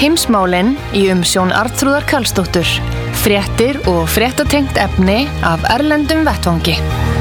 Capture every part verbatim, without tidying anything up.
Heimsmálin í umsjón Arnþrúðar Karlsdóttur. Fréttir og fréttatengt efni af erlendum vettvangi.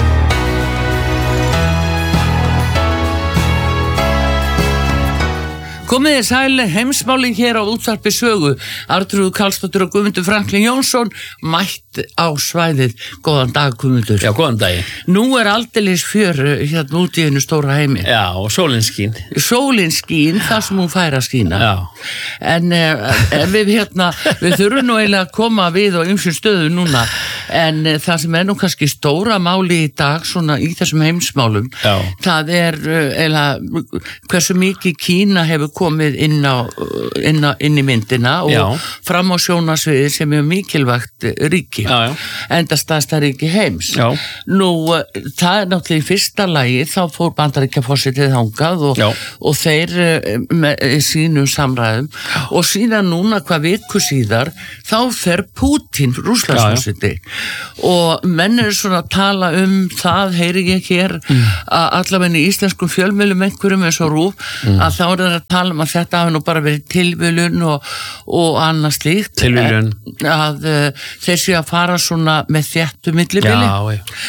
Komið þið sæl, heimsmálin hér á útvarpi Sögu. Arnþrúður Karlsdóttur og Guðmundur Franklín Jónsson mætt á svæðið. Góðan dag, Guðmundur. Já, góðan dag. Nú er aldeilis fjör hérna út í hennu stóra heimi. Já, og sólin skín. Sólin skín, þar sem hún fær að skína. Já. En eh, við hérna, við þurfum nú eiginlega að koma við á ýmsum stöðum núna. En eh, það sem er nú kannski stóra máli í dag, svona í þessum heimsmálum, Já. það er eh, eiginlega hversu mikið Kína hefur komið inn, á, inn, á, inn í myndina og Já. fram á sjónasviði sem er mikilvægt ríki, Já, já. enda stærsta ríki heims. Já. Nú, það er náttúrulega í fyrsta lagi, þá fór Bandaríkjaforsetið þangað og, og þeir með sínum samræðum Já. Og síðan núna hvað viku síðar, þá fer Pútín, Rússlandsforseti, og menn eru svona að tala um það, heyri ég hér, mm. að allavega í íslenskum fjölmiðlum einhverjum eins og RÚV, mm. að þá er það að tala um að þetta hafi nú bara verið tilviljun og, og annað slíkt. Tilviljun. Að uh, þeir séu að fara svona með þéttu millibili. Já, já.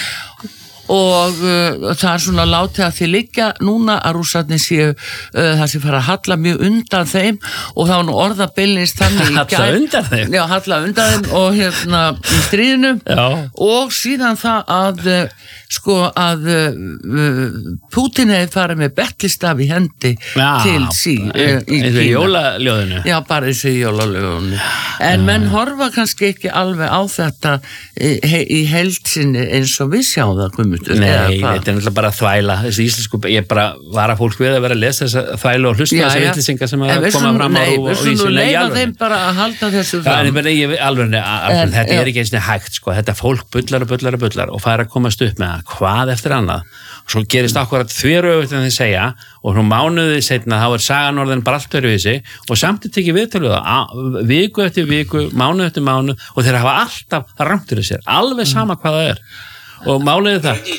Og uh, það er svona látið að því liggja núna að rússarnir séu uh, það sem fara að halla mjög undan þeim og þá nú orðabillins þannig í gær. Halla undan þeim? Já, halla undan þeim og hérna í stríðinu. Já. Og síðan það að uh, sko að uh, Pútín hefði farið með betlistaf í hendi Já, til sí uh, í Kína. Í jólaljóðinu? Já, bara eins og í jólaljóðinu. En menn horfa kannski ekki alveg á þetta í, í heildsinni eins og við sjáum það, Guðmundur. Nei, þetta er náttúrulega bara þvæla. Þessi íslensku, ég bara var að fólk við að vera að lesa þessa þvælu og hlusta þessar vitlisingar sem að koma fram á og vísinu. Nei, við leifa þeim bara að halda þessu fram. Já, en ég meina, ég alveg, þetta er ekki eins og hægt, sko. Þetta fólk bullar og bullar og bullar og fara að komast upp með það, hvað eftir annað. Og svo gerist akkurat þveröfugt en þeir segja og hún mánuði seinna, þá er sagan orðin bara allt öðruvísi og samt er tekið viðtölu það, viku eftir viku, mánuð eftir mánuð og þeir hafa alltaf rangt fyrir sér, alveg sama hvað það er. Og málið er það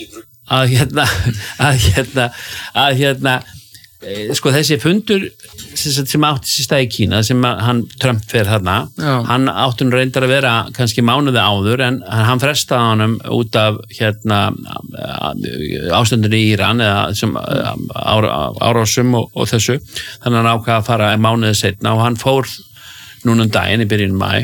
að hérna að hérna að hérna e, sko þessi fundur sem, sem átti sér stað í Kína sem að, hann Trump fer þarna Já. Hann átti hún reyndar að vera kannski mánuði áður en hann frestaði honum út af hérna ástandinu í Íran eða sem árásum og, og þessu þannig hann ákvað að fara mánuði seinna og hann fór núna um daginn í byrjun maí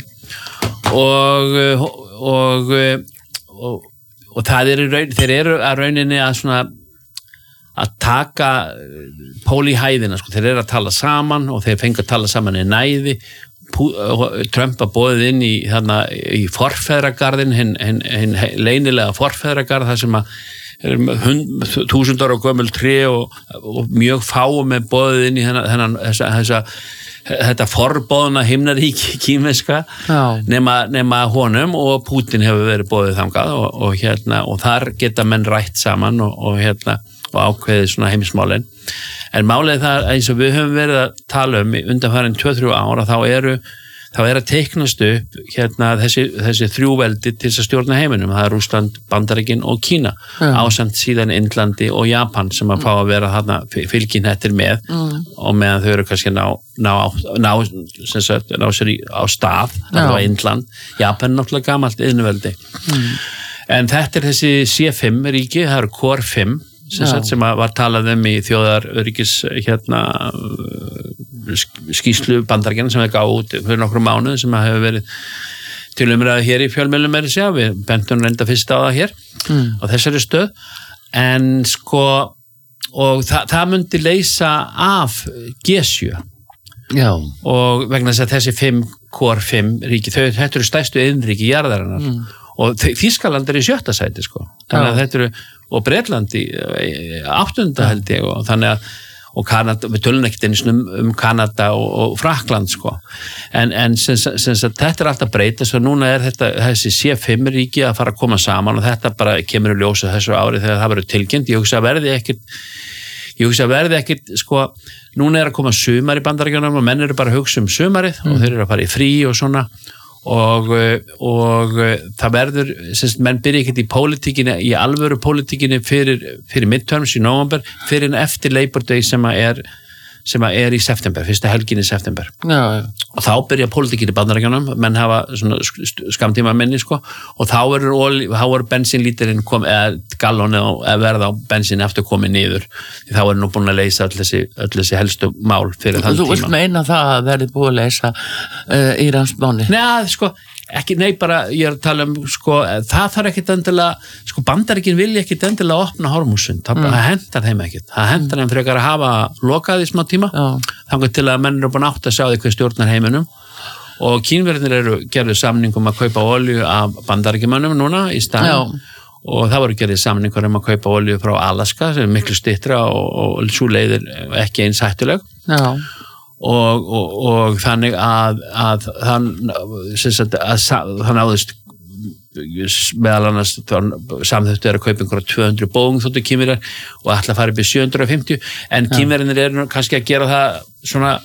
og og, og og það er raun, þeir eru að rauninni að svona að taka pól í hæðina sko. Þeir eru að tala saman og þeir fengi að tala saman í næði Trump að bóðið inn í, þarna, í forfeðragarðin hinn hin, hin, leynilega forfeðragarð þar sem að hund, þúsund ára gömul tré og, og mjög fáum er bóðið inn í þennan þessa, þessa þetta forbóðna himnaríki kínverska nema, nema honum og Pútín hefur verið boðið þangað og, og, hérna, og þar geta menn rætt saman og, og, hérna, og ákveðið svona heimsmálin en málið það eins og við höfum verið að tala um undanfarin tvö til þrjú ára þá eru þá er að teiknast upp hérna þessi, þessi þrjúveldi til þess að stjórna heiminum, það er Rússland, Bandaríkin og Kína, mm. ásamt síðan Indlandi og Japan sem að fá að vera þarna fylginhettir með mm. og meðan þau eru kannski ná, ná, ná, sagt, ná sér í, á stað, það var Indland, Japan er náttúrulega gamalt iðnuveldi. Mm. En þetta er þessi C fimm ríki, það eru Core fimm sem, sagt, sem var talað um í þjóðaröryggis hérna skýrslu Bandaríkjanna sem það gá út fyrir nokkrum mánuð sem að hefur verið til umræðu hér í fjölmiðlum er að segja, við bentum reynda fyrst á það hér mm. á þessari stöð en sko og þa það myndi leysa af G sjö Já. Og vegna þess að þessi fimm Core fimm ríki, þau, þetta eru stærstu iðnríki jarðarinnar mm. og Þýskaland er í sjötta sæti sko þannig að þetta eru, og Bretland í áttunda held ég og þannig að og Kanada, við tölum ekkert eins um, um Kanada og, og Frakland sko en, en sem, sem, sem, þetta er alltaf breyta svo núna er þetta, þessi C fimm ríki að fara að koma saman og þetta bara kemur í ljósa þessu ári þegar það verður tilkynnt ég hugsa að verði ekkert ég hugsa að verði ekkert sko núna er að koma sumar í Bandaríkjunum og menn eru bara að hugsa um sumarið mm. og þeir eru að fara í frí og svona og, og það verður semst, menn byrja ekkert í pólitíkinni í alvöru pólitíkinni fyrir, fyrir midterms í nóvember fyrir en eftir Labor Day sem að er sem er í september, fyrsta helgin í september. Já, já. Og þá byrja pólitíkin í Bandaríkjunum, menn hafa svona skamtíma minni, sko, og þá er, þá er bensínlítirinn kom, eða gallon eða verð á bensín aftur komið niður, því þá er nú búin að leysa öll þessi, öll þessi helstu mál fyrir þann tíma. Þú vilt meina það að verði búið að leysa uh, Íransmáni? Nei, sko, ekki, nei, bara, ég er að tala um, sko, það þarf ekkit endilega, sko, Bandaríkin vilja ekkit endilega opna Hormúsund, það mm. hendar þeim ekkit, það hendar þeim frekar að hafa lokað í smá tíma, þannig til að menn eru búin átt að sjá því hvað stjórnar heiminum og Kínverðinir eru gerðu samningum að kaupa olju af Bandaríkjamönnum núna í staðinn og það voru gerðið samningur um að kaupa olju frá Alaska sem er miklu styttra og, og svo leiðir ekki eins hættuleg. Já. Og, og, og þannig að, að þann sagt, að, þann áðust meðal annars samþöttu er að kaupa einhverja tvö hundruð Boeing þóttu Kínverjar og ætla að fara upp í sjö hundruð fimmtíu en Kínverjarnir eru kannski að gera það svona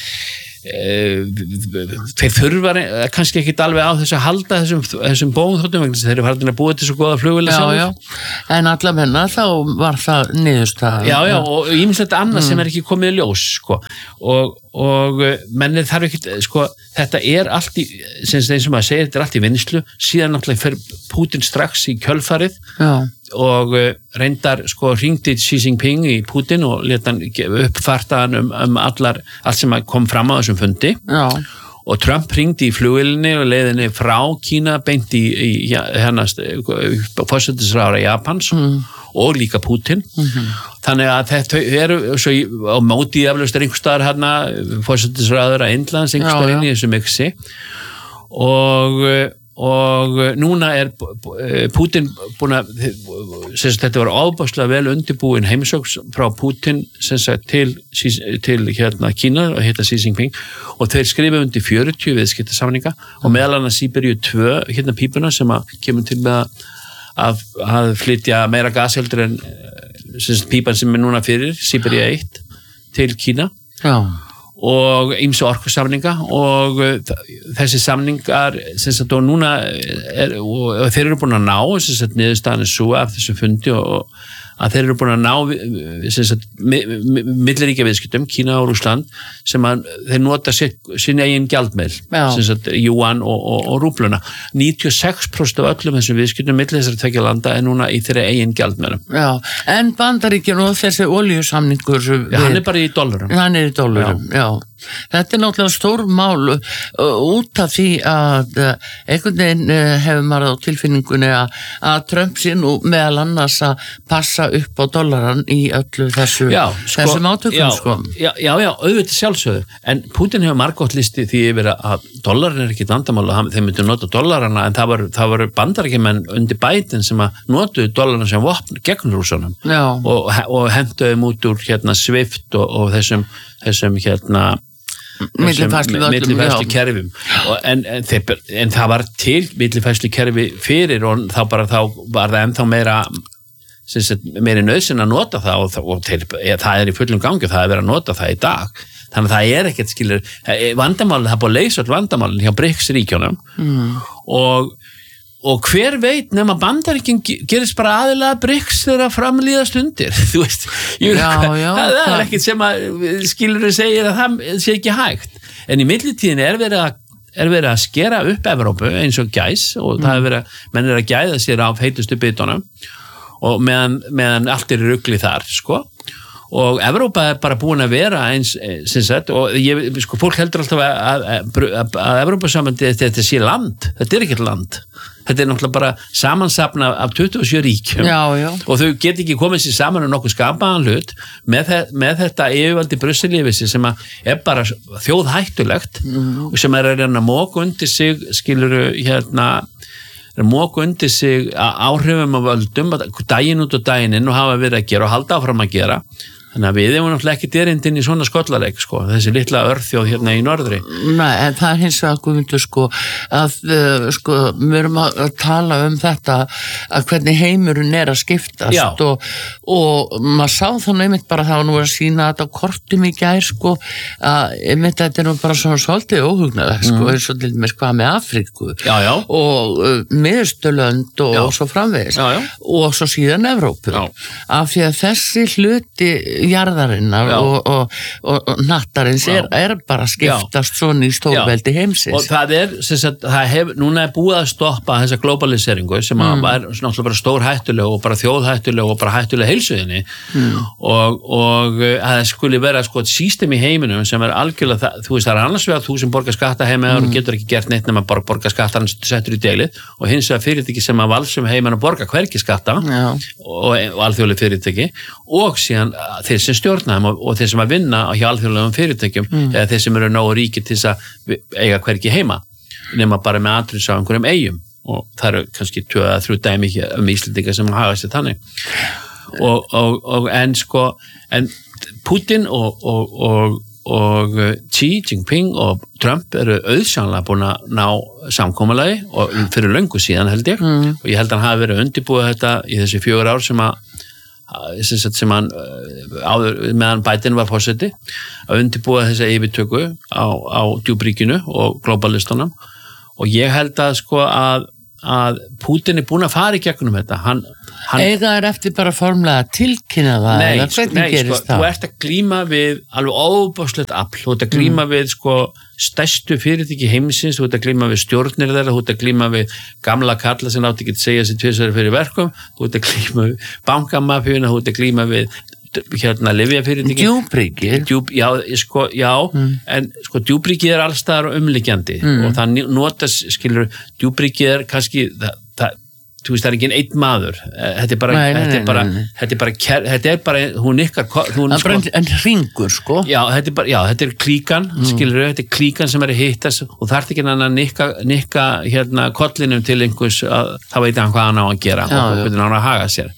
e, þeir þurfa kannski ekki alveg á þess að halda þessum, þessum Boeing þóttum vegna þeir eru farin að búa til svo góða flugvélar sjálf. En allavega þá var það niðurstaða. Já, já, og ýmislegt annað mm. sem er ekki komið í ljós, sko, og og mennir þarf ekki, sko, þetta er allt í, sem þeim sem að segja, þetta er allt í vinnslu, síðan náttúrulega fer Putin strax í kjölfarið Já. og reyndar, sko, hringdi Xi Jinping í Putin og leta hann uppfarta hann um, um allar, allt sem kom fram á þessum fundi Já. og Trump hringdi í flugvélinni og leiðinni frá Kína beint í, í hennast forsætisráðherra Japans mm. og líka Putin mm-hmm. þannig að þetta eru svo í, á móti eflaust er einhver staðar hérna forsætisráðherra Indlands einhver staðar inn í þessu mixi og, og núna er Putin búin að þetta var ábáslega vel undirbúin heimsókn frá Putin sagt, til, til hérna Kína og heita Xi Jinping og þeir skrifa undir fjörutíu viðskiptasamninga og meðal annars Síberíu tvö hérna pípuna sem að kemur til með að Að, að flytja meira gasheldur en sem pípan sem er núna fyrir Síberíu eitt til Kína Já. og ýmsu orkusamninga og þessi samningar sem sagt og núna er, og þeir eru búin að ná sem sagt niðurstaðan er svo af þessu fundi og að þeir eru búin að ná sem sagt milliríkja viðskiptum Kína og Rússland sem að þeir nota sín eigin gjaldmiðl sem sagt Yuan og, og, og rúbluna níutíu og sex prósent af öllum þessum viðskiptum milli þessar tveggja landa er núna í þeirra eigin gjaldmiðlum. Já, en Bandaríkin og þessi olíusamningur Já, hann er bara í dollarum. Hann er í dollarum, já. já. Þetta er náttúrulega stór mál út af því að einhvern veginn hefur maður á tilfinningunni að, að Trump sé nú meðal annars að passa upp á dollaran í öllu þessu, já, sko, þessum átökum. Já, sko. já, já, já, auðvitað sjálfsögðu, en Putin hefur margótt listi því yfir að dollarin er ekki vandamál og þeir myndu nota dollarana en það voru, það voru bandaríkjumenn undir Biden sem að notuðu dollarana sem vopn gegn Rússunum og, og henduðu út úr hérna Swift og, og þessum, þessum hérna millifærslu kerfum en, en, þeir, en það var til millifærslu kerfi fyrir og þá bara þá var það ennþá meira sagt, meiri nauðsyn að nota það og, og til, það er í fullum gangi og það er verið að nota það í dag þannig að það er ekkert skilur vandamálinn, það er búið að leysa all vandamálinn hjá BRICS ríkjónum mm. og og hver veit nema Bandaríkin gerist bara aðilega BRICS þegar að framlíða stundir þú veist, ég, já, já, það, það er ekkert sem að skilur segir að það sé ekki hægt en í millitíðin er verið að, er verið að skera upp Evrópu eins og gæs og mm. það er verið, menn er að gæða sér af heitustu bitunum og meðan, meðan allt er í rugli þar sko og Evrópa er bara búin að vera eins sem sagt og ég, sko, fólk heldur alltaf að, að, að, að Evrópusambandi þetta sé land, þetta er ekkert land þetta er náttúrulega bara samansapna af tuttugu og sjö ríkjum já, já. og þau get ekki komið sér saman um nokkuð skapaðan hlut með, með þetta yfirvaldi Brusselífissi sem er bara þjóðhættulegt mm. og sem er að reyna að móka undir sig skiluru hérna móka undir sig áhrifum og völdum daginn út og daginn inn og hafa verið að gera og halda áfram að gera þannig að við hefum náttúrulega ekki derindinn í svona skollaleik sko, þessi litla örþjóð hérna í norðri. Nei, en það er hins vegar Guðmundur sko, að sko, við erum að tala um þetta að hvernig heimurinn er að skiptast og, og maður sá þannig einmitt bara það var nú að sína þetta á kortum í gær sko, að einmitt þetta er nú bara svona svolítið óhugnalegt sko, mm. eins og til dæmis hvað með Afríku já, já. og uh, Miðausturlönd og, og svo framvegis já, já. og svo síðan Evrópu já. af því að þessi hluti jarðarinnar og, og, og, og nattarins er, er bara skiptast Já. Svona í stórveldi heimsins. Og það er, sagt, það hef, núna er búið að stoppa þessa globaliseringu sem mm. er náttúrulega bara stór hættuleg og bara þjóðhættuleg og bara hættuleg heilsuðinni mm. og, og að það skuli vera sko system í heiminum sem er algjörlega, það, þú veist það er annars vegar þú sem borgar skatta heima mm. og getur ekki gert neitt nema bara borgar skatta hann settur í deilið og hins vegar fyrirtæki sem að valsum heimann að borga hvergi skatta og, og alþjóðleg fyrirtæki og síðan þeir sem stjórna þeim og, og þeir sem að vinna hjá alþjóðlegum fyrirtækjum mm. eða þeir sem eru nógu ríkir til þess að eiga hvergi heima nema bara með atriðs á einhverjum eigum og það eru kannski tvö eða þrjú dæmi um Íslendinga sem hafa sér þannig og, og, og en sko en Putin og, og, og, og Xi Jinping og Trump eru auðsjánlega búin að ná samkomulagi og fyrir löngu síðan held ég mm. og ég held að hann hafi verið undirbúið þetta í þessi fjögur ár sem að sem hann áður, meðan Biden var forseti að undirbúa þessa yfirtöku á, á djúpríkinu og globalistunum og ég held að sko að, að Putin er búin að fara í gegnum þetta hann, hann eiga er eftir bara formlega tilkynna það nei, sko, nei sko, þú ert að glíma við alveg óbáslegt afl, þú ert að glíma mm. við sko stærstu fyrirtæki heimsins, þú ert að glíma við stjórnir þeirra, þú ert að glíma við gamla kalla sem átti ekki að segja sér tvisvar fyrir verkum, þú ert að glíma við bankamafjuna, þú ert að glíma við hérna lyfjafyrirtæki djúpríki Djúp, já, sko, já mm. en sko djúpríki er allstaðar umliggjandi mm. og það notas, skilur djúpríki er kannski það, það þú veist það er ekki einn maður þetta er bara nei, nei, þetta er bara, nei, nei. Þetta er bara þetta er bara hún ykkar hún, sko, en hringur sko já þetta er bara já þetta er klíkan mm. skilur þetta er klíkan sem er að hittast og það er ekki hann að nikka, nikka hérna kollinum til einhvers að það veit hann hvað hann á að gera já, og hvernig hann á að haga sér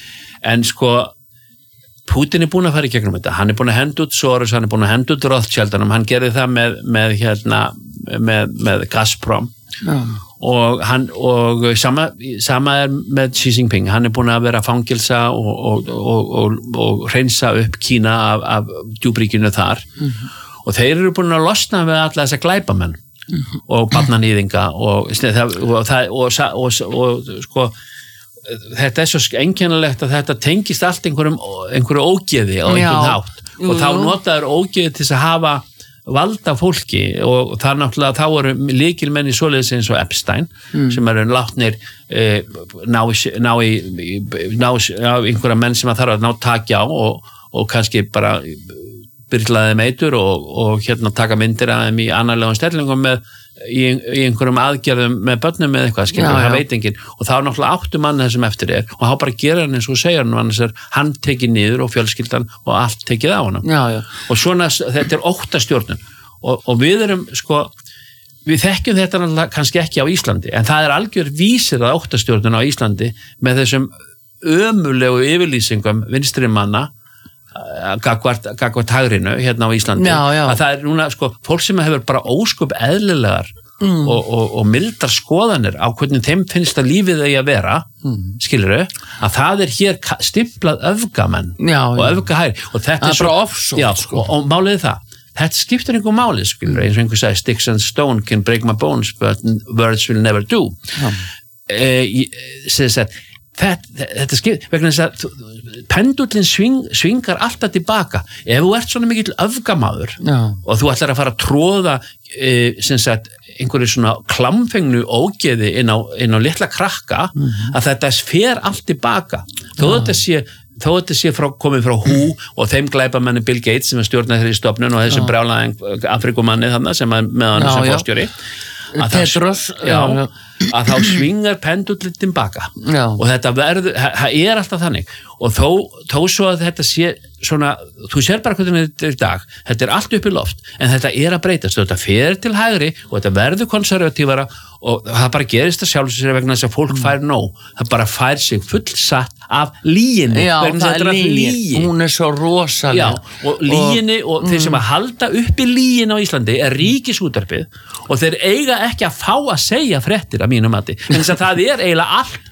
en sko Putin er búin að fara í gegnum þetta hann er búin að henda út Soros hann er búin að henda út Rothschildunum hann gerði það með, með hérna með, með Gazprom já. Og hann og sama, sama er með Xi Jinping hann er búin að vera að fangilsa og, og, og, og, og reynsa upp Kína af, af djúpríkinu þar mm-hmm. og þeir eru búin að losna við alla þessa glæpamenn mm-hmm. og barnanýðinga og, og, og, og, og sko þetta er svo einkennilegt að þetta tengist allt einhverjum, einhverju ógeði á einhvern hátt og þá notaður ógeði til þess að hafa valda fólki og það náttúrulega þá eru lykilmenn í svoleiðis eins og Epstein mm. sem eru látnir e, ná, ná í ná, ná einhverja menn sem að þarf að ná takja á og, og kannski bara byrlaði meitur og, og hérna taka myndir að þeim í annarlegum stellingum með í, í einhverjum aðgerðum með börnum með eitthvað, skilur, það veit enginn og þá er náttúrulega áttu mann þessum eftir er og þá bara gera hann eins og segja hann annars er hann tekið niður og fjölskyldan og allt tekið á hann og svona, þetta er óttastjórnun og, og við erum, sko við þekkjum þetta náttúrulega kannski ekki á Íslandi en það er algjör vísir að óttastjórnun á Íslandi með þessum ömulegu yfirlýsingum vinstri manna gagvart, gagvart hagrinu hérna á Íslandi já, já. Að það er núna sko fólk sem hefur bara ósköp eðlilegar mm. og, og, og mildar skoðanir á hvernig þeim finnst að lífið eigi að vera mm. skilurðu, að það er hér stimplað öfgamenn já, og öfgahæri og þetta það er svo ofsótt, já, sko. og, og máliði það þetta skiptir einhver máli skilurðu, eins og einhver sagði sticks and stone can break my bones but words will never do ja. e, sem sagt þetta, þetta skip, vegna þess að pendullin sving, svingar alltaf tilbaka ef þú ert svona mikill öfgamaður Já. og þú ætlar að fara að tróða e, sem sagt einhverju svona klamfengnu ógeði inn á, inn á litla krakka mm-hmm. að þetta fer allt tilbaka þó þetta sé þó þetta sé frá, komið frá Hú og þeim glæpamenni Bill Gates sem er stjórnað þeirri stofnun og þessum brjálaði Afrikumanni þarna sem er með hann sem fórstjóri að, Petros, þá, já, já. að þá svingar pendullin tilbaka já. og þetta verður, það er alltaf þannig og þó, þó svo að þetta sé svona, þú sér bara hvernig þetta er í dag þetta er allt upp í loft en þetta er að breytast og þetta fer til hægri og þetta verður konservatívara og það bara gerist að sjálf sér vegna þess að fólk fær nóg það bara fær sig fullsatt af líginni já, það er lígi, hún er svo rosalega já, og líginni og, og mm. þeir sem að halda upp í lígin á Íslandi er ríkisútvarpið og þeir eiga ekki að fá að segja fréttir að mínum mati, en þess að það er eiginlega allt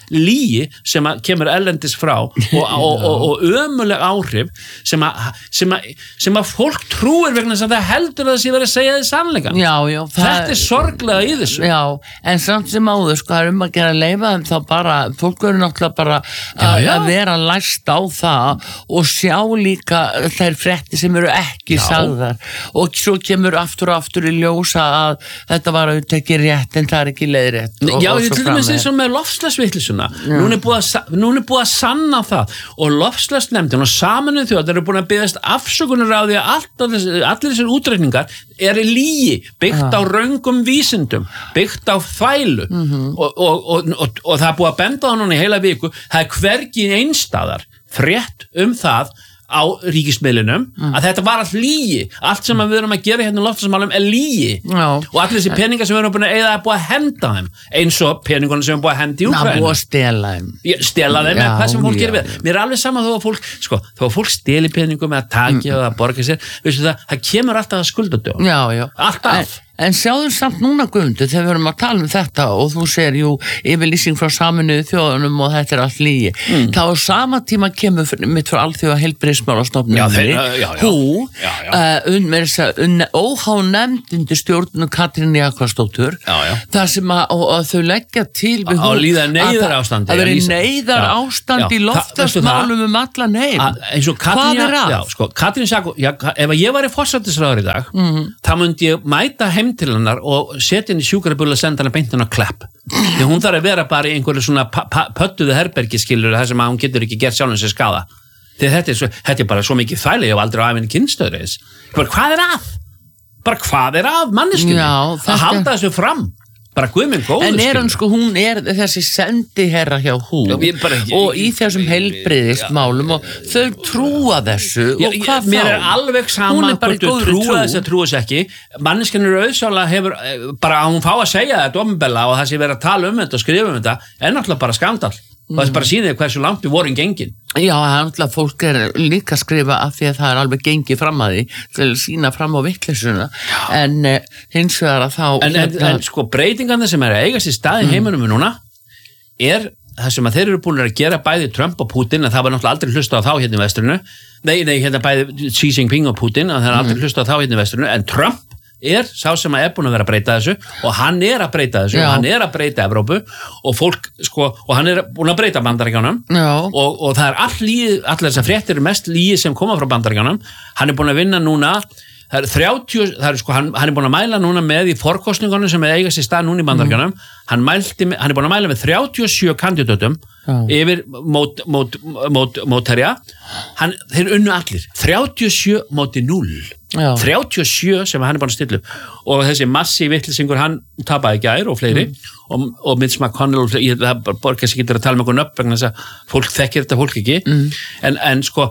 lygi sem að kemur erlendis frá og, og, og, og ömuleg áhrif sem að, sem að, sem að fólk trúir vegna þess að það heldur að það sé verið að segja því sannleikann. Já, já. Þetta er sorglega í þessu. Já, en samt sem áður, sko, það er um að gera að leyfa þeim þá bara, fólk verður náttúrulega bara að vera læst á það og sjá líka þær fréttir sem eru ekki já. Sagðar og svo kemur aftur og aftur í ljósa að þetta var auðvitað ekki rétt en það er ekki leiðrétt. Og, já, og ég til dæmis eins og með loftslagsvitleysunna. Nú er búið að, nú er búið að sanna það og loftslagsnefndin og Sameinuðu þjóðirnar eru búin að biðjast afsökunar á því að allt, allir þessir útreikningar er lygi, byggt ja. Á röngum vísindum, byggt á þvælu mm-hmm. og, og, og, og, og það er búið að benda á núna í heila viku, það er hvergi einstæðar frétt um það á ríkismiðlunum mm. að þetta var allt lygi, allt sem við erum að gera hérna í loftslagsmálum er lygi Já. Og allir þessi peningar sem við erum búin að eða er búið að henda þeim eins og peningunum sem við erum búið að henda í Úkraínu. Ná, búið að stela þeim. Stela þeim, eða hvað sem fólk gerir við. Mér er alveg sama þó að fólk, sko, þó að fólk steli peningum eða taki mm. og að borga sér, veistu það, það kemur alltaf að skuldadögum. Já, já. Alltaf. En, en sjáðu samt núna Guðmundur þegar við erum að tala um þetta og þú segir jú yfirlýsing frá Sameinuðu þjóðunum og þetta er allt lygi. Mm. Þá á sama tíma kemur mitt frá alþjóða heilbrigðismálastofnuninni hú uh, með þess að óhánefnd stjórnum Katrín Jakobsdóttur þar sem að, og, og þau leggja til við hú að það veri neyðar ástand í loftslagsmálum um allan heim. Hvað er að? Já, sko, Katrín Jakobsdóttur, ef ég var í forsætisráður í dag mm. þá myndi ég mæta heim til hennar og setja henni í sjúkrabíl og senda henni beint henni á Klepp. Því hún þarf að vera bara í einhverju svona pöttuðu herbergi skilur þar sem að hún getur ekki gert sjálfum sér skaða. Því þetta er, svo, þetta er bara svo mikið þvæli, ég hef aldrei á æfinni kynnstöður eins. Hvað er að? Bara hvað er að manneskjunni? Að halda þessu fram. Bara guðminn góður en er hann sko, hún er þessi sendiherra hjá hú já, bara, ég, og í þessum heilbrigðismálum og þau trúa þessu já, og hvað mér þá? Mér er alveg saman hvort þau trúa þessu að trúa þessu ekki manneskjan er auðsálega hefur bara að hún fá að segja þetta ofinbella og það sé verið að tala um þetta og skrifa um þetta er náttúrulega bara skandal og það er bara síðan hversu langt við vorum gengin. Já, náttúrulega fólk er líka að skrifa af því að það er alveg gengið fram að því til að sína fram á vittleysuna en uh, hins vegar að þá En, en, en sko breytingarnir sem er að eigast í staði mm. heiminum núna er það sem að þeir eru búin að gera bæði Trump og Putin en það var náttúrulega aldrei hlusta á þá hérna í vestrinu nei, nei, hérna bæði Xi Jinping og Putin og það er aldrei mm. hlusta á þá hérna í vestrinu en Trump er sá sem að er búin að vera að breyta þessu og hann er að breyta þessu Já. Og hann er að breyta Evrópu og fólk sko og hann er búin að breyta Bandaríkjunum og, og það er all líð, allar þessar fréttir mest líð sem koma frá Bandaríkjunum hann er búin að vinna núna það er þrjátíu, það er sko hann, hann er búin að mæla núna með í forkostningunum sem er eigast í stað núna í Bandaríkjunum mm. hann, mælti, hann er búin að mæla með þrjátíu og sjö kandidatum oh. yfir mót, mót, mót, mótherja hann, þeir unnu allir þrjátíu og sjö móti núll Já. þrjátíu og sjö sem hann er búin að stilla upp og þessi massi vittlisingur hann tapaði gær og fleiri mm. og, og Mitch McConnell og fleiri, það borgar sér getur að tala með einhvern upp vegna þess að fólk þekkir þetta fólk ekki mm. en, en sko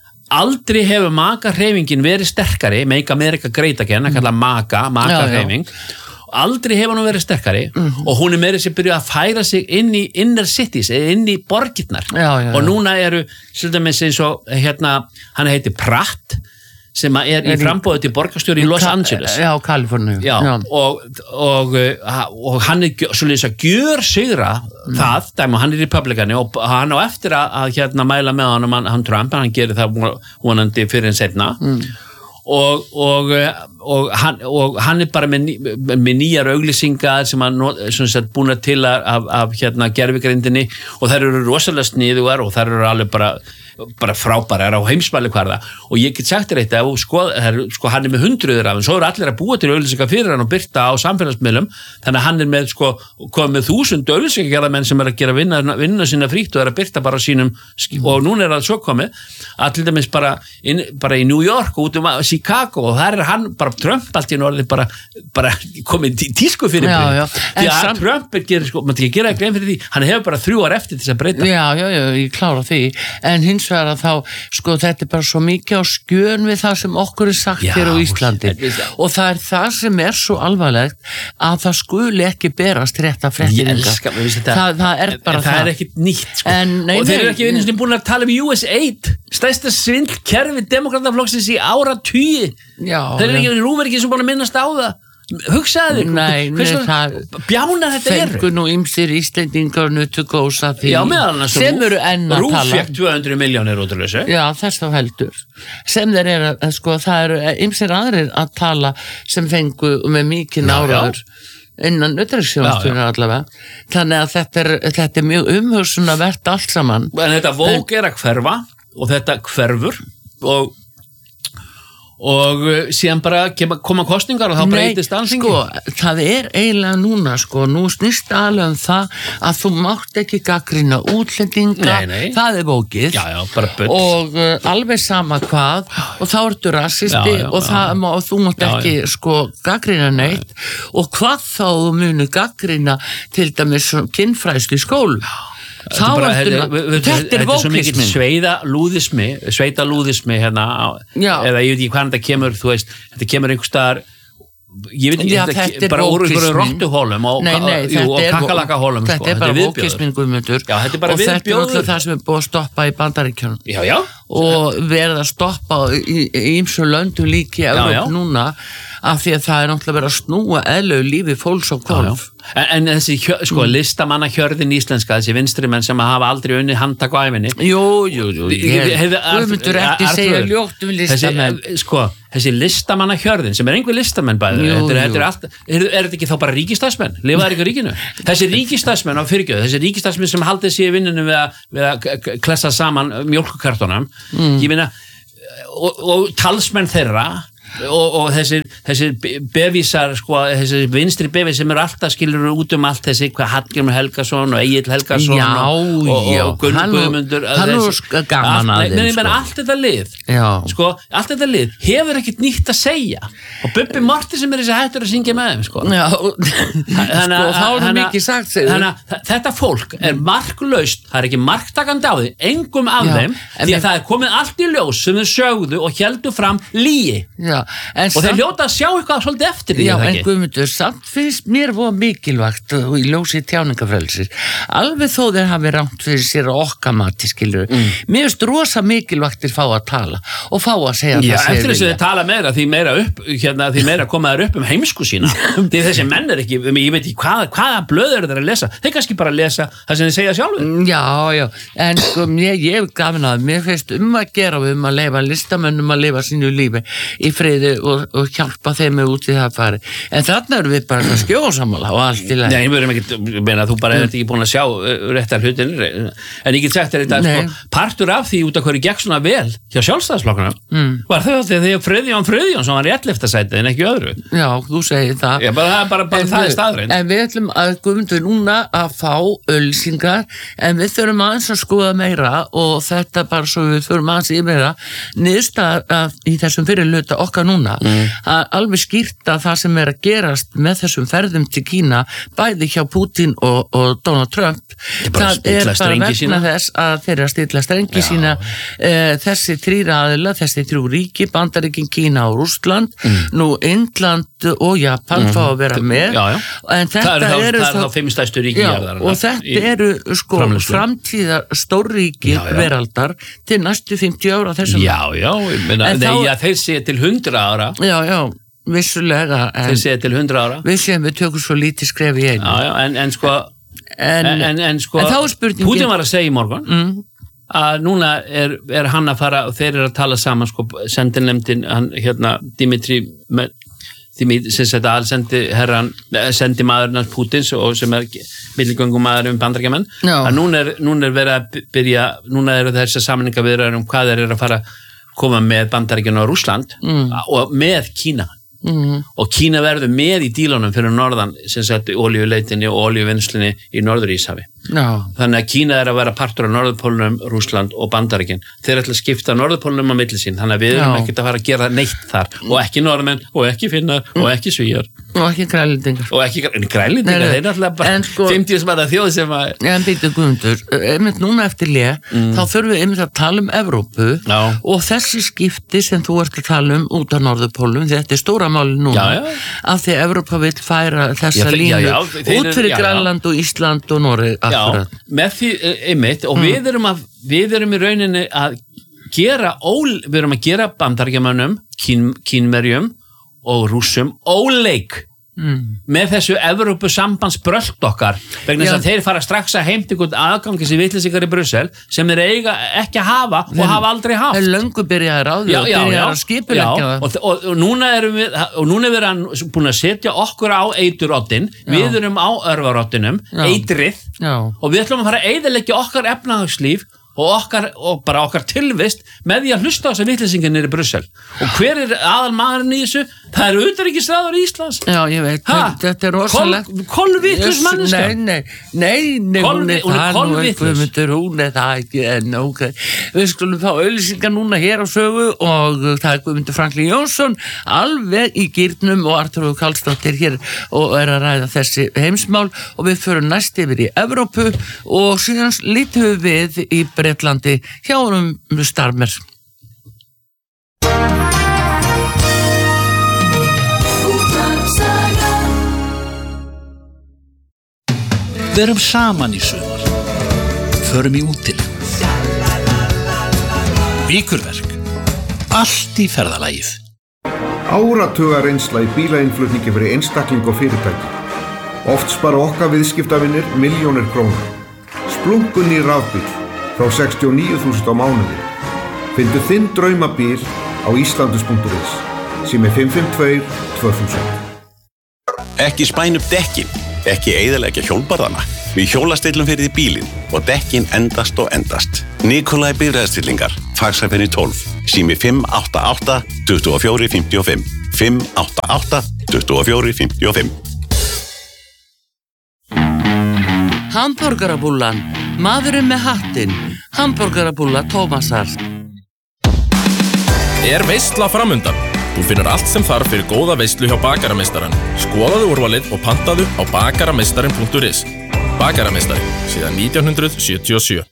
aldrei hefur MAGA-hreyfingin verið sterkari Make America Great Again, að kalla MAGA MAGA-hreyfing aldrei hefur hún verið sterkari mm. og hún er meira sem byrjuð að færa sig inn í inner cities, inn í borgirnar já, já, og núna eru svolítið eins og hérna, hann heiti Pratt sem er í frambóðu til borgarstjóri í Los Angeles Já, Kaliforníu Já, Já. Og, og, og hann er svolítið að gjör sigra mm. það, dæmi, hann er republikani og hann á eftir að, að hérna mæla með hann, hann, hann Trump, hann gerir það vonandi fyrir en setna mm. og, og, og, hann, og hann er bara með, með nýjar auglýsingar sem hann er búin til af, af hérna gervigrindinni og þær eru rosalega sniðugar og þær eru alveg bara bara frábæra, er á heimsmæli hverða og ég get sagt þér eitt að sko, sko, hann er með hundruður af hann, svo eru allir að búa til auglýsingar fyrir hann og byrta á samfélagsmiðlum þannig að hann er með, sko, komið með þúsund auglýsingargerðamenn sem er að gera vinna, vinna sína frítt og er að byrta bara sínum og núna er það svo komið að til dæmis bara, in, bara í New York og út um Chicago og þar er hann bara Trump allt í norði bara, bara komið í tísku fyrir já, já. því að sam... Trump er gerir, sko, maður ekki gera að gleyma fyrir því hann hefur bara þrjú ár eftir þess að breyta Já, já, já, ég klára því en hins vegar að þá, sko, þetta er bara svo mikið á skjön við það sem okkur er sagt Já, hér á Íslandi og það er það sem er svo alvarlegt að það skuli ekki berast rétta fréttir það, það er bara það það er ekkit nýtt, sko en, nei, og þeir eru ekki vinni sem er búin að tala um U S eitt stærsta svindlkerfi demokrataflokksins í áratugi þeir eru ekki rúverki sem búin að minnast á það hugsaðu þig Nei, nei, það bjánar þetta eru fengur nú ýmsir Íslendingar nutu gósa því Já, meðal annars sem eru enn að Rúf tala fékk tvö hundruð milljónir út af þessu Já, þess þá heldur sem þeir eru, að, sko, það eru ýmsir aðrir að tala sem fengu með mikinn áraður innan utanríkisþjónustunnar allavega þannig að þetta er, þetta er mjög umhugsunarvert allt saman en þetta vók er að hverfa og þetta hverfur og og síðan bara koma kosningar og þá breytist alþingi sko, það er eiginlega núna sko, nú snýst alveg um það að þú mátt ekki gagnrýna útlendinga nei, nei. það er bókið já, já, bara bull og uh, alveg sama hvað og þá ertu rassisti já, já, og, það, já. og þú mátt ekki já, já. sko gagnrýna neitt og hvað þá þú munu gagnrýna til dæmis kynfræðslu í skólu Þá bara, ertu, þetta, við, við, þetta er vókismin sveiða lúðismi sveita lúðismi hérna Já. eða ég veit ekki hvað þetta kemur þú veist, þetta kemur einhver staðar ég veit ekki, Já, þetta, þetta bara úr einhverju rottuhólum og, nei, nei, jú, og kakalakahólum þetta sko. er bara vókismin Guðmundur Já, þetta er bara og þetta er viðbjóður. alltaf það sem er búið að stoppa í Bandaríkjunum já, já. og verið að stoppa í ýmsu löndum líki í Evrópu núna af því að það er náttúrulega verið að snúa eðlögu lífi fólks á hvolf en, en þessi hjö, sko, mm. listamannahjörðin íslenska þessi vinstri menn sem hafa aldrei unni handtak á æfinni jú, jú, jú Guðmundur ekki segja ljótt um listamenn þessi, sko, þessi listamannahjörðin sem er einhver listamenn bæði jú, þetta er, þetta er, allt, er, er þetta ekki þá bara ríkistarfsmenn lifaðar ekki á ríkinu þessi ríkistarfsmenn á fyrirgjöðu þessi ríkistarfsmenn sem haldið sér í vinninu við að, við að klessa saman mjólkukartónum mm. ég meina og, og talsmenn þeirra og, og þessir, þessir bevísar sko, þessir vinstri bevísar sem eru alltaf skilur út um allt þessi hvað Hallgrímur Helgason og Egill Helgason já, og, og, og Gunnar Guðmundur hann er gaman að þeim sko. allt þetta lið sko, allt þetta lið hefur ekkert nýtt að segja og Bubbi Morty sem er þessi hættur að syngja með þeim sko. já, sko, þá er það mikið sagt þannig að þetta fólk er marklaust það er ekki marktakandi á því engum af já, þeim því að það er komið allt í ljós sem þau sögðu og héldu fram líi já og þeir hljóta að sjá eitthvað svolítið eftir því já, en Guðmundur, samt finnst mér voru mikilvægt og í ljósi tjáningafrelsir alveg þó þeir hafi rámt fyrir sér að okkar mati, skilur mm. mér finnst rosa mikilvægtir fá að tala og fá að segja já, það eftir þess að þeir tala meira því meira, upp, hérna, því meira koma þeir upp um heimsku sína því þessi menn er ekki, ég veit ekki hvað, hvaða blöð eru þeir að lesa, þeir kannski bara lesa það sem þeir segja sjálfur já, já, en sko, ég, ég hef gafin að mér finnst um að gera um að leifa listamönnum að lifa sínu lífi í friði og, og hjálpa þeim út í það fari en þarna eru við bara skjóðsamála og allt í leið Nei, ég verðum ekki, meina, þú bara mm. ert ekki búin að sjá réttar hlutin en ég get sagt þér þetta sko, partur af því út af hverju gekk svona vel hjá sjálfstæðisflokkunum mm. var þau að því að Friðjón Friðjón sem var í ellefta sæti en ekki öðru Já, þú segir það Já, bara, bara, bara það er staðreind En við ætlum að Guðmundur núna að fá ölsingar en við þurfum aðeins að skoða meira og þetta bara svo við þurfum aðeins í meira niðurstaða í þessum fyrirluta okkar núna mm. að alveg skýrt að það sem er að gerast með þessum ferðum til Kína bæði hjá Putin og, og Donald Trump það er bara vegna sína. Þess að þeir eru að stilla strengi Já. Sína e, þessi þrýra aðila, þessi þrjú ríki Bandaríkin, Kína og Rússland mm. nú Indland og Japan mm. fá að vera með já, já. En þetta það eru eru þá, þá, þá fimm stærstu ríki já, og þetta eru sko framtíðar stórríki veraldar til næstu fimmtíu ára þessum Já, já, ég meina, nei, þá, já þeir sé til hundra ára Já, já vissulega en, þeir séu til hundra ára við séum við tökum svo lítið skref í einu já, já, en, en sko en, en, en sko en Putin var að segja í morgun mm. að núna er, er hann að fara og þeir eru að tala saman sko sendinemdin hann hérna Dimitri Dimitri sem þetta allsendi herran sendi maðurinn hans Putins og sem er milligöngum maður um bandarækjumenn að núna er, núna er verið að byrja núna eru þessar samningaviðræður um hvað þeir eru að fara koma með Bandaríkjana og Rússland mm. og með Kína mm. og Kína verður með í dílunum fyrir norðan sem sagt olíuleitinni og olíuvinnslinni í Norður-Íshafi no. þannig að Kína er að vera partur af Norðurpólunum, Rússland og Bandaríkin þeir ætla að skipta Norðurpólunum á milli sín þannig að við erum no. ekkert að fara að gera neitt þar og ekki norðmenn og ekki finnar mm. og ekki svíjar og ekki grælendingar og ekki grælendingar, þeir er alltaf bara sko, fimmtíu sem að þjóð sem að en býtu Guðmundur, einmitt núna eftir lið mm. þá þurfum við einmitt að tala um Evrópu no. og þessi skipti sem þú ert að tala um út á Norðurpólum þetta er stóra máli núna já, já. Af því að Evrópa vil færa þessa já, línu já, já, út fyrir Grænland og Ísland og Noreg Já, með því einmitt og mm. við erum að við erum í rauninni að gera ól, við erum að gera Bandaríkjamönnum, kín, kínverjum og rússum óleik mm. með þessu Evrópusambandsbrölt okkar vegna þess að þeir fara strax að heimta einhvern aðgangi sem vitleysingar í Brussel sem þeir eiga ekki að hafa og Þeir- hafa aldrei haft. Það er löngu byrjaðir á því Já, og já, byrjaðir já, að skipuleggja já, það. og, og, og núna erum við og núna er við hann búin að setja okkur á eituroddin, við erum á örvaroddinum, Já. eitrið Já. og við ætlum að fara að eyðileggja okkar efnahagslíf og, okkar, og bara okkar tilvist með því að hlusta á þess að vitleysingar niður í Brussel og hver er aðal maðurinn í þessu? Það er utanríkisráðherra Íslands. Já, ég veit, Ha? þetta er rosalegt. Kol- kolvitlaus manneskja. Nei, nei, nei, nei Kol- hún er hún er það nú kolvitlaus. Guðmundur, hún er það ekki, en ok. Við skulum fá auglýsingar núna hér á sögu og það er Guðmundur Franklín Jónsson, alveg í gírnum og Arthur Karlsdóttir hér og er að ræða þessi heimsmál og við förum næst yfir í Evrópu og síðan lítum við í Bretlandi hjá um Starmer. Verum saman í sumar. Förum í útilegu. Víkurverk. Allt í ferðalagið. Áratuga reynsla í bílainnflutningi fyrir einstakling og fyrirtæki. Oft spara okkar viðskiptavinir milljónir króna. Splungun í rafbíl frá sextíu og níu þúsund á mánuði. Fyndu þinn draumabíl á islandus punktur is. Sími fimm fimm tvö tvö þúsund. Ekki spæn upp dekkin, ekki eyðileggja hjólbarðana. Við hjólastillum fyrir því bílinn og dekkin endast og endast. Nikolai bifreiðastillingar, Faxafenni tólf, sími fimm átta átta tvö fjögur fimm fimm, fimm átta átta tvö fjögur fimm fimm. Hamborgarabúllan, maðurinn með hattinn, hamborgarabúlla Tómasar. Er veisla framundan? Þú finnur allt sem þarf fyrir góða veislu hjá Bakarameistarann. Skoðaðu úrvalið og pantaðu á bakarameistarin punktur is. Bakarameistari, síðan nítján hundruð sjötíu og sjö.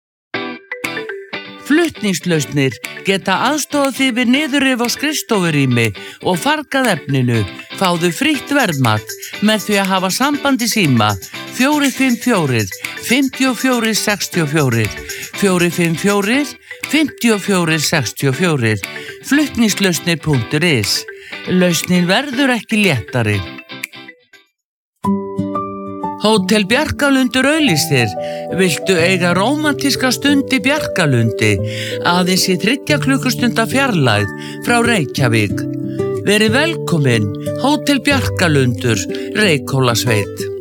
Flutningslausnir geta aðstofað þig við niðurrif á skrifstofurými og fargað efninu. Fáðu frítt verðmat með því að hafa samband í síma fjögur fimm fjögur, fimm fjögur sex fjögur, fjögur fimm fjögur, fimm fjögur sex fjögur, flutningslausnir punktur is. Lausnin verður ekki léttari. Hótel Bjarkalundur auglýsir. Viltu eiga rómantíska stund í Bjarkalundi? Aðeins í þriggja klukkustunda fjarlægð frá Reykjavík. Verið velkomin, Hótel Bjarkalundur, Reykhólasveit.